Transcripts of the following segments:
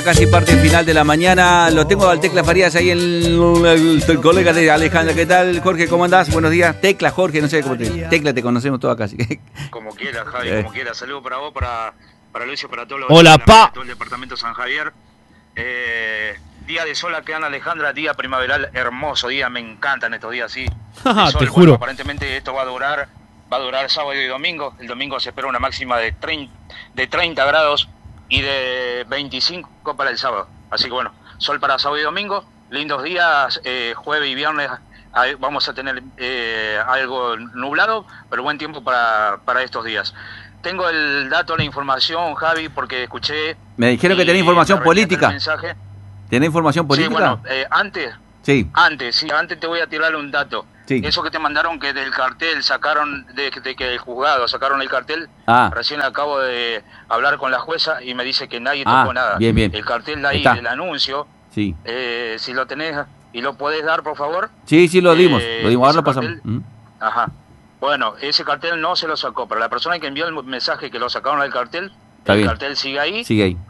Casi parte final de la mañana, lo tengo al Tecla Farías ahí, el colega de Alejandra. ¿Qué tal, Jorge? ¿Cómo andás? Buenos días. Tecla, Jorge, no sé cómo te... Tecla, te conocemos todos casi. Como quieras, Javi, como quieras. Saludos para vos, para Lucio, para todos los... Hola, todo el departamento San Javier. Día de sol acá en Alejandra, día primaveral, hermoso día, me encantan estos días así. Te Bueno, juro. aparentemente esto va a durar sábado y domingo. El domingo se espera una máxima de 30 grados y de 25 para el sábado. Así que bueno, sol para sábado y domingo, lindos días, jueves y viernes vamos a tener algo nublado, pero buen tiempo para estos días. Tengo el dato, la información, Javi, porque escuché... Me dijeron que tenía información política. ¿Tenés información política? Sí, bueno, antes te voy a tirar un dato. Sí. Eso que te mandaron que del cartel sacaron, de que el juzgado sacaron el cartel, recién acabo de hablar con la jueza y me dice que nadie tocó nada. Bien. El cartel de ahí, del anuncio, sí. Si lo tenés y lo podés dar, por favor. Sí, lo dimos, ahora lo pasamos. Ajá. Bueno, ese cartel no se lo sacó, pero la persona que envió el mensaje que lo sacaron del cartel, cartel sigue ahí. Sigue ahí.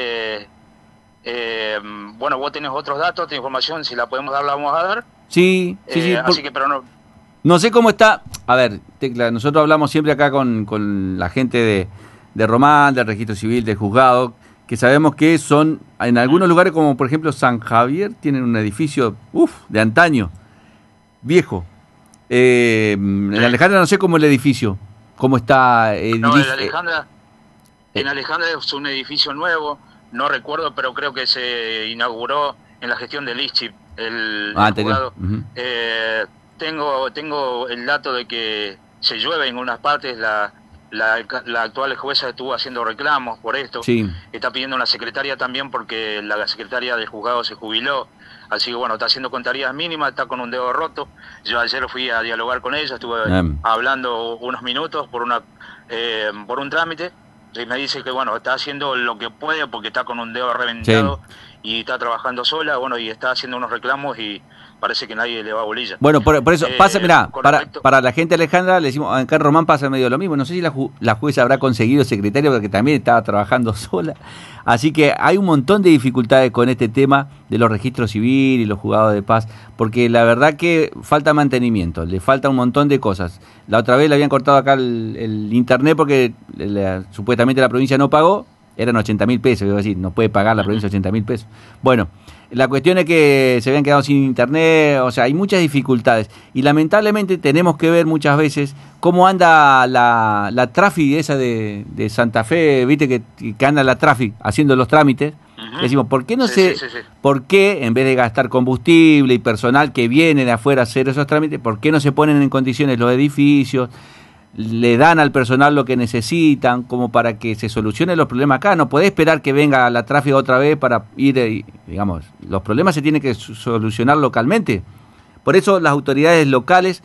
Bueno, vos tenés otros datos, otra información, si la podemos dar, la vamos a dar. Sí. Así que, pero no... No sé cómo está. A ver, Tecla, nosotros hablamos siempre acá con la gente de Román, del registro civil, del juzgado, que sabemos que son, en algunos lugares, como por ejemplo San Javier, tienen un edificio, de antaño, viejo. En Alejandra no sé cómo el edificio, cómo está. En Alejandra es un edificio nuevo, no recuerdo, pero creo que se inauguró en la gestión de Lischip, el juzgado. Tengo el dato de que se llueve en unas partes, la actual jueza estuvo haciendo reclamos por esto, está pidiendo una secretaria también porque la secretaria del juzgado se jubiló, así que bueno, está haciendo contarías mínimas, está con un dedo roto. Yo ayer fui a dialogar con ella, estuve hablando unos minutos por un trámite, y me dice que bueno, está haciendo lo que puede porque está con un dedo reventado y está trabajando sola, bueno, y está haciendo unos reclamos y parece que nadie le va a bolilla. Bueno, por eso pasa, mirá, para la gente de Alejandra, le decimos, acá en Román pasa medio lo mismo. No sé si la jueza habrá conseguido secretario porque también estaba trabajando sola. Así que hay un montón de dificultades con este tema de los registros civiles y los juzgados de paz, porque la verdad que falta mantenimiento, le falta un montón de cosas. La otra vez le habían cortado acá el internet porque supuestamente la provincia no pagó, eran 80.000 pesos, iba a decir, no puede pagar la provincia 80.000 pesos. Bueno, la cuestión es que se habían quedado sin internet, o sea, hay muchas dificultades. Y lamentablemente tenemos que ver muchas veces cómo anda la Trafi esa de Santa Fe, viste que anda la Trafi haciendo los trámites. Decimos, ¿por qué por qué en vez de gastar combustible y personal que viene de afuera a hacer esos trámites, por qué no se ponen en condiciones los edificios? Le dan al personal lo que necesitan como para que se solucionen los problemas acá. No podés esperar que venga la tráfico otra vez para ir, digamos, los problemas se tienen que solucionar localmente. Por eso las autoridades locales,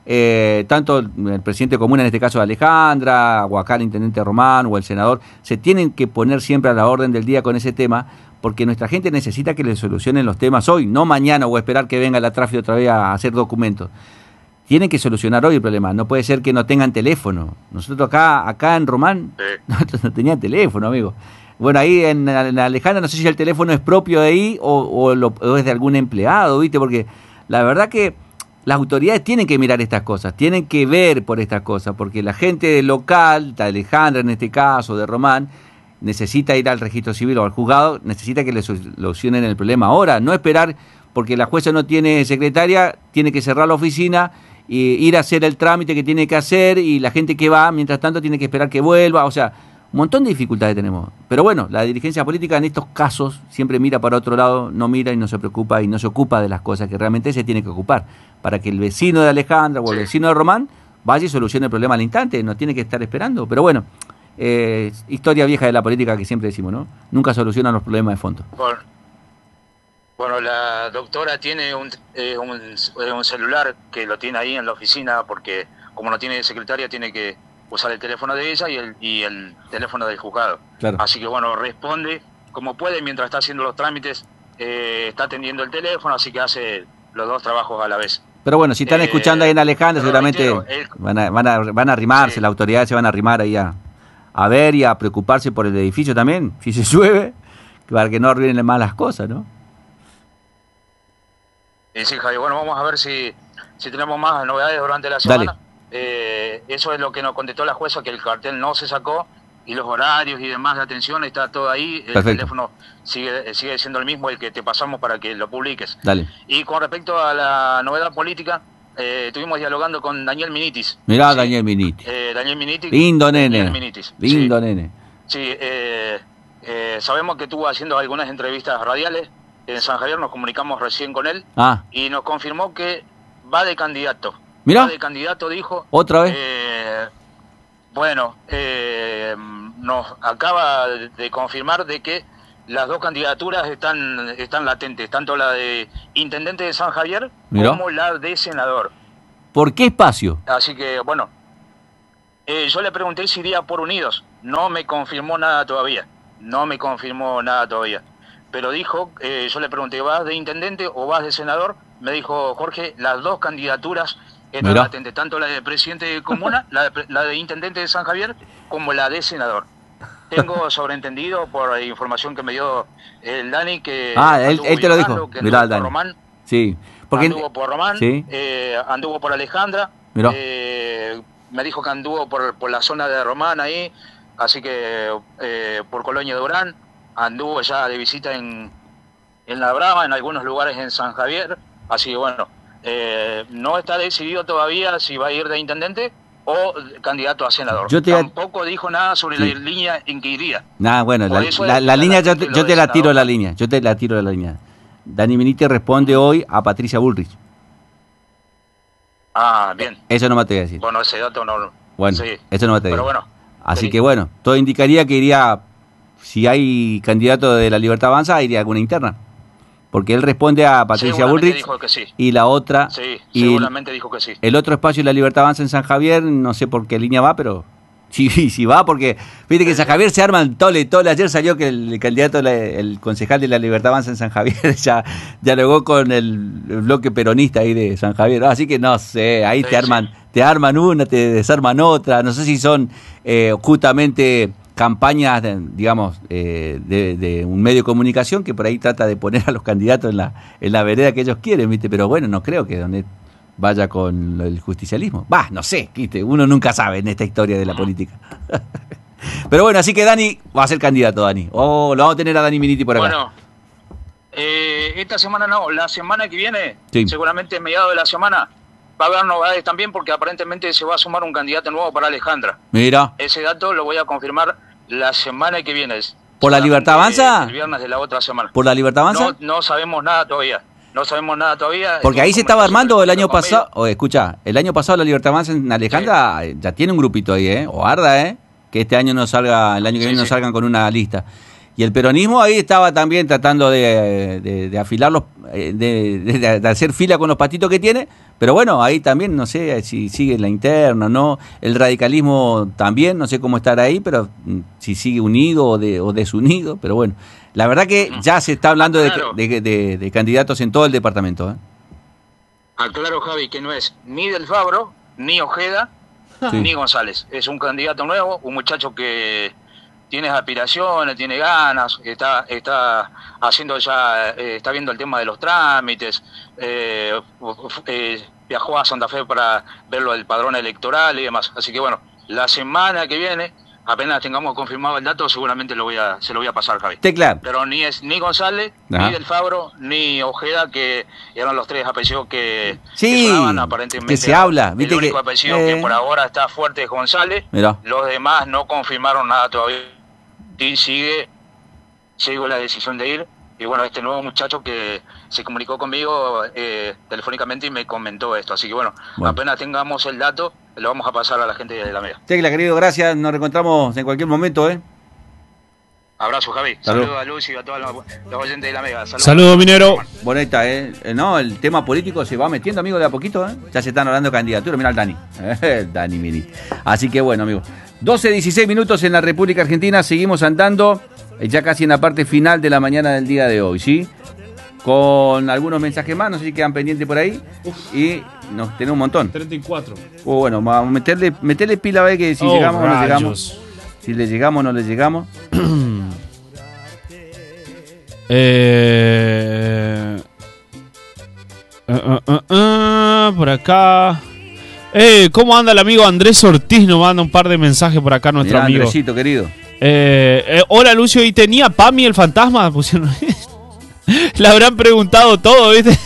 tanto el presidente común, en este caso de Alejandra, o acá el intendente Román, o el senador, se tienen que poner siempre a la orden del día con ese tema, porque nuestra gente necesita que le solucionen los temas hoy, no mañana, o esperar que venga la tráfico otra vez a hacer documentos. Tienen que solucionar hoy el problema. No puede ser que no tengan teléfono. Nosotros acá en Román no tenían teléfono, amigo. Bueno, ahí en Alejandra no sé si el teléfono es propio de ahí o es de algún empleado, ¿viste? Porque la verdad que las autoridades tienen que mirar estas cosas, tienen que ver por estas cosas, porque la gente local, de Alejandra en este caso, de Román, necesita ir al registro civil o al juzgado, necesita que le solucionen el problema ahora, no esperar, porque la jueza no tiene secretaria, tiene que cerrar la oficina y ir a hacer el trámite que tiene que hacer, y la gente que va, mientras tanto, tiene que esperar que vuelva. O sea, un montón de dificultades tenemos. Pero bueno, la dirigencia política en estos casos siempre mira para otro lado, no mira y no se preocupa y no se ocupa de las cosas que realmente se tiene que ocupar, para que el vecino de Alejandra o el vecino de Román vaya y solucione el problema al instante, no tiene que estar esperando. Pero bueno, historia vieja de la política que siempre decimos, ¿no? Nunca solucionan los problemas de fondo. Bueno, la doctora tiene un celular que lo tiene ahí en la oficina porque como no tiene secretaria tiene que usar el teléfono de ella y el teléfono del juzgado. Claro. Así que bueno, responde como puede mientras está haciendo los trámites, está atendiendo el teléfono, así que hace los dos trabajos a la vez. Pero bueno, si están escuchando ahí en Alejandra, seguramente van a arrimarse, las autoridades se van a arrimar ahí a ver y a preocuparse por el edificio también, si se llueve. para que no arruinen más las cosas, ¿no? Sí, Javi, bueno, vamos a ver si tenemos más novedades durante la semana. Eso es lo que nos contestó la jueza, que el cartel no se sacó y los horarios y demás de atención está todo ahí. El teléfono sigue siendo el mismo, el que te pasamos para que lo publiques. Dale. Y con respecto a la novedad política, estuvimos dialogando con Daniel Minitis. Mirá, sí. Daniel Minitis. Daniel Minitis. Lindo nene. Daniel Minitis. Lindo nene. Sí, sabemos que estuvo haciendo algunas entrevistas radiales en San Javier, nos comunicamos recién con él y nos confirmó que va de candidato. Mirá. Va de candidato, dijo. ¿Otra vez? Nos acaba de confirmar de que las dos candidaturas están latentes, tanto la de intendente de San Javier como la de senador. ¿Por qué espacio? Así que, bueno, yo le pregunté si iría por Unidos. No me confirmó nada todavía. Pero dijo, yo le pregunté, ¿vas de intendente o vas de senador? Me dijo, Jorge, las dos candidaturas están latentes, tanto la de presidente de comuna, la de intendente de San Javier, como la de senador. Tengo sobreentendido por información que me dio el Dani que... él te lo dijo. Mirá, el Dani. Román, sí. Porque anduvo por Román, ¿sí? Anduvo por Alejandra, me dijo que anduvo por la zona de Román ahí, así que por Colonia Durán. Anduvo ya de visita en La Brava, en algunos lugares en San Javier, así que bueno, no está decidido todavía si va a ir de intendente o candidato a senador. Tampoco dijo nada sobre la línea en que iría. Bueno, la línea yo te la tiro la línea, Dani Minitis responde hoy a Patricia Bullrich. Bien. Eso no me te voy a decir. Bueno, ese dato no... Bueno, sí. Eso no me te voy a decir. Pero bueno. Así que bueno, todo indicaría que iría... Si hay candidato de la Libertad Avanza, iría a alguna interna. Porque él responde a Patricia Bullrich dijo que sí. Y la otra... Sí, seguramente dijo que sí. El otro espacio de la Libertad Avanza en San Javier, no sé por qué línea va, pero sí va, porque viste que en San Javier se arman tole. Ayer salió que el candidato, el concejal de la Libertad Avanza en San Javier ya dialogó con el bloque peronista ahí de San Javier. Así que no sé, ahí te arman una, te desarman otra. No sé si son justamente... campañas, digamos, de un medio de comunicación que por ahí trata de poner a los candidatos en la vereda que ellos quieren, ¿viste? Pero bueno, no creo que donde vaya con el justicialismo. No sé, ¿viste? Uno nunca sabe en esta historia de la política. Pero bueno, así que Dani va a ser candidato, Dani. Lo vamos a tener a Dani Minitis por acá. Bueno, esta semana no, la semana que viene, seguramente a mediados de la semana, va a haber novedades también porque aparentemente se va a sumar un candidato nuevo para Alejandra. Mira. Ese dato lo voy a confirmar la semana que viene. ¿Por la Libertad Avanza? El viernes de la otra semana. ¿Por la Libertad Avanza? No sabemos nada todavía. Porque ahí se estaba armando el año pasado. Escucha, el año pasado la Libertad Avanza en Alejandra ya tiene un grupito ahí, O arda, que este año no salga, el año que viene no salgan con una lista. Y el peronismo ahí estaba también tratando de afilar de hacer fila con los patitos que tiene, pero bueno, ahí también no sé si sigue la interna o no. El radicalismo también, no sé cómo estar ahí, pero si sigue unido o desunido, pero bueno. La verdad que ya se está hablando de candidatos en todo el departamento. Aclaro, Javi, que no es ni Del Fabro, ni Ojeda, ni González. Es un candidato nuevo, un muchacho que tiene aspiraciones, tiene ganas, está haciendo ya, está viendo el tema de los trámites, viajó a Santa Fe para ver lo del padrón electoral y demás. Así que bueno, la semana que viene, apenas tengamos confirmado el dato, seguramente se lo voy a pasar, Javi. Claro. Pero ni es ni González, ni Del Fabro, ni Ojeda, que eran los tres apellidos que sonaban aparentemente. Que se habla. El único apellido que por ahora está fuerte es González. Mirá. Los demás no confirmaron nada todavía. Y sigue la decisión de ir. Y bueno, este nuevo muchacho que se comunicó conmigo telefónicamente y me comentó esto. Así que bueno, apenas tengamos el dato, lo vamos a pasar a la gente de la Mega. Tecla, querido, gracias. Nos reencontramos en cualquier momento, Abrazo, Javi. Saludos a Luz y a todos los oyentes de la Mega. Saludos, Minero. Bueno, ahí está, No, el tema político se va metiendo, amigo, de a poquito, Ya se están hablando de candidatura. Mira al Dani. Dani Mini. Así que bueno, amigo. 12:16 minutos en la República Argentina. Seguimos andando ya casi en la parte final de la mañana del día de hoy, ¿sí? Con algunos mensajes más, no sé si quedan pendientes por ahí. Y nos tenemos un montón. 34. Bueno, vamos a meterle pila a ver que si llegamos o no llegamos. Si le llegamos o no le llegamos. Por acá. ¿Cómo anda el amigo Andrés Ortiz? Nos manda un par de mensajes por acá nuestro amigo. Andresito, querido. Hola, Lucio, ¿y tenía Pami el fantasma? Pusieron. Le habrán preguntado todo, ¿viste?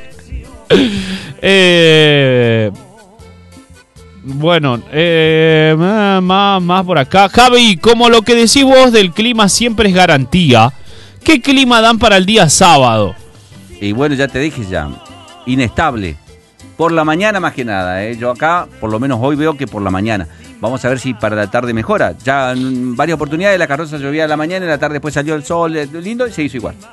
Bueno, más por acá. Javi, como lo que decís vos del clima siempre es garantía, ¿qué clima dan para el día sábado? Y bueno, ya te dije ya, inestable. Por la mañana más que nada, yo acá, por lo menos hoy veo que por la mañana. Vamos a ver si para la tarde mejora. Ya en varias oportunidades la carroza llovía a la mañana y la tarde después salió el sol lindo y se hizo igual.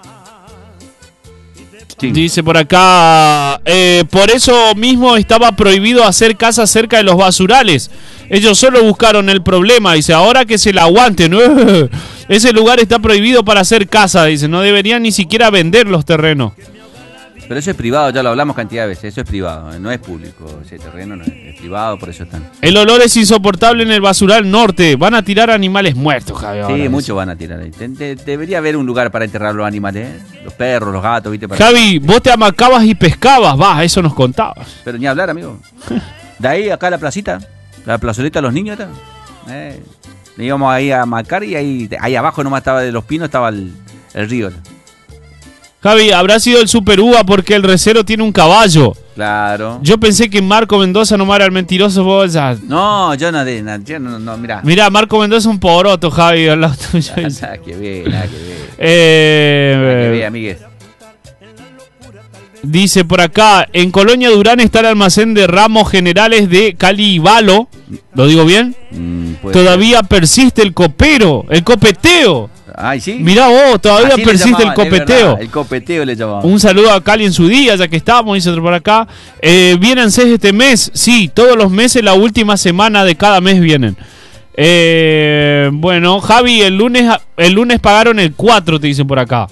Sí. Dice por acá, por eso mismo estaba prohibido hacer casas cerca de los basurales. Ellos solo buscaron el problema, dice, ahora que se la aguanten. Ese lugar está prohibido para hacer casa, dice, no deberían ni siquiera vender los terrenos. Pero eso es privado, ya lo hablamos cantidad de veces, eso es privado, no es público, ese terreno no es privado, por eso están. El olor es insoportable en el basural norte, van a tirar animales muertos, Javi. Sí, muchos van a tirar ahí. Debería haber un lugar para enterrar los animales, los perros, los gatos, ¿viste? Javi, vos te amacabas y pescabas, eso nos contabas. Pero ni hablar, amigo. De ahí acá la placita, la plazoleta de los niños, íbamos ahí a amacar y ahí abajo nomás estaba de los pinos, estaba el río. Javi, habrá sido el Super Uva porque el recero tiene un caballo. Claro. Yo pensé que Marco Mendoza nomás era el mentiroso. Vos ya... No, yo no, mirá. Mirá, Marco Mendoza es un poroto, Javi. Al lado tuyo. Nada que ver. Nada que ver, amigues. Dice por acá, en Colonia Durán está el almacén de ramos generales de Cali y Valo. ¿Lo digo bien? Todavía persiste el copeteo. Ay, sí. Mirá vos, todavía así persiste el copeteo. El copeteo le llamaba. Un saludo a Cali en su día, ya que estamos, dice otro por acá. ¿Vienen 6 este mes? Sí, todos los meses, la última semana de cada mes vienen. Bueno, Javi, el lunes pagaron el 4, te dicen por acá.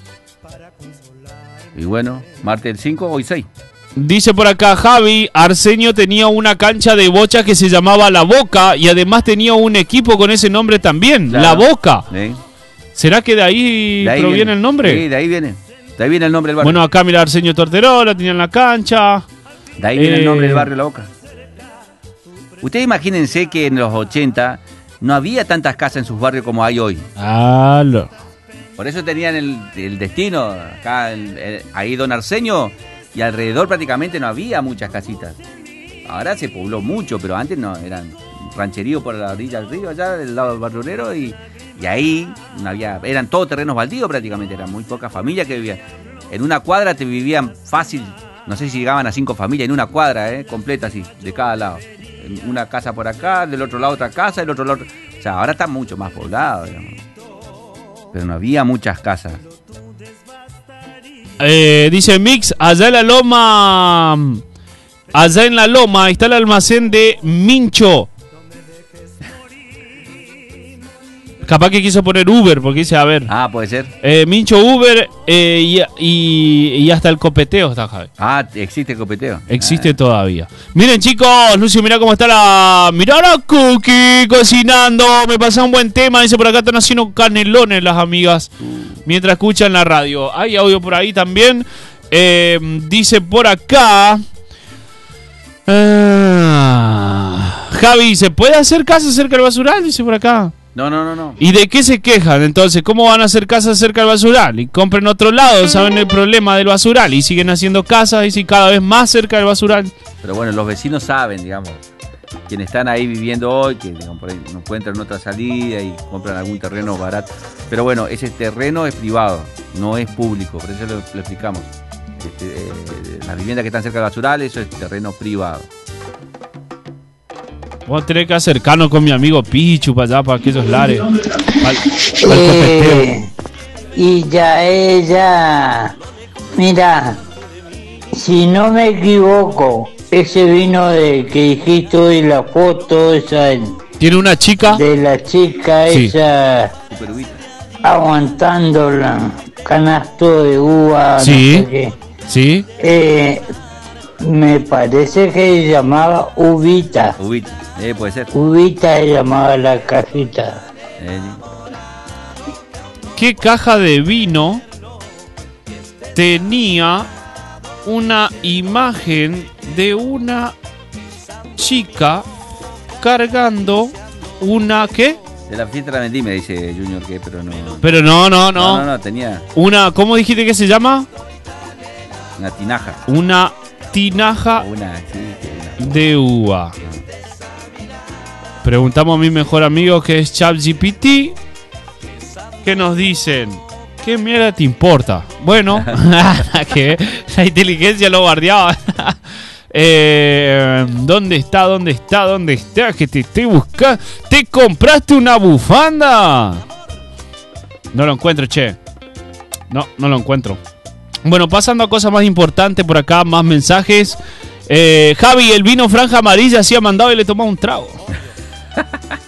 Y bueno, martes el 5, hoy 6. Dice por acá, Javi, Arsenio tenía una cancha de bocha que se llamaba La Boca y además tenía un equipo con ese nombre también, claro. La Boca. Sí. ¿Será que de ahí proviene viene el nombre? Sí, de ahí viene. De ahí viene el nombre del barrio. Bueno, acá mira Arsenio Torterola, tenía en la cancha. De ahí viene el nombre del barrio La Boca. Ustedes imagínense que en los 80 no había tantas casas en sus barrios como hay hoy. Por eso tenían el destino. Acá, ahí Don Arsenio y alrededor prácticamente no había muchas casitas. Ahora se pobló mucho, pero antes no, eran rancheríos por la orilla del río, allá del lado del barrio obrero, y ahí no había, eran todos terrenos baldíos prácticamente, eran muy pocas familias que vivían. En una cuadra te vivían fácil, no sé si llegaban a 5 familias, en una cuadra, completa así, de cada lado. Una casa por acá, del otro lado otra casa, del otro lado otra. O sea, ahora está mucho más poblado, digamos. Pero no había muchas casas. Dice Mix, allá en la loma está el almacén de Mincho. Capaz que quiso poner Uber, porque dice, a ver. Ah, puede ser. Mincho, Uber y hasta el copeteo está, Javi. Ah, existe el copeteo. Existe todavía. Miren, chicos, Lucio, mirá cómo está mirá la Cookie cocinando. Me pasa un buen tema. Dice por acá, están haciendo canelones las amigas mientras escuchan la radio. Hay audio por ahí también. Dice por acá. Javi, ¿se puede hacer casa cerca del basural? Dice por acá. No. ¿Y de qué se quejan? Entonces, ¿cómo van a hacer casas cerca del basural? Y compren otro lado, saben el problema del basural y siguen haciendo casas y cada vez más cerca del basural. Pero bueno, los vecinos saben, digamos, quienes están ahí viviendo hoy, que digamos, por ahí no encuentran otra salida y compran algún terreno barato. Pero bueno, ese terreno es privado, no es público, por eso lo explicamos. Las viviendas que están cerca del basural, eso es terreno privado. Vamos a tener que acercarnos con mi amigo Pichu para allá, para aquellos lares. Y ya ella, mira, si no me equivoco, ese vino de que dijiste hoy, la foto esa. ¿Tiene una chica? De la chica esa, aguantando el canasto de uva. Sí, no sé qué. Sí. Me parece que se llamaba Uvita. Puede ser. Uvita se llamaba la cajita. qué caja de vino tenía una imagen de una chica cargando una, ¿qué? De la fiesta de la vendimia, dice Junior, que pero no. Pero no. No, tenía una, ¿cómo dijiste que se llama? una tinaja. Una tinaja de uva. Preguntamos a mi mejor amigo, que es ChatGPT, ¿qué nos dicen? ¿Qué mierda te importa? Bueno, que la inteligencia lo guardiaba. ¿Dónde está? Que te estoy buscando. ¿Te compraste una bufanda? No lo encuentro, che. No lo encuentro. Bueno, pasando a cosas más importantes por acá, más mensajes. Javi, el vino franja amarilla se ha mandado y le tomó un trago.